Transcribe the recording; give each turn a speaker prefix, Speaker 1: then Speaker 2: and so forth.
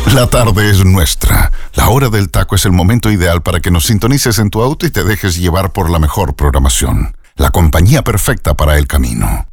Speaker 1: La tarde es nuestra. La hora del taco es el momento ideal para que nos sintonices en tu auto y te dejes llevar por la mejor programación. La compañía perfecta para el camino.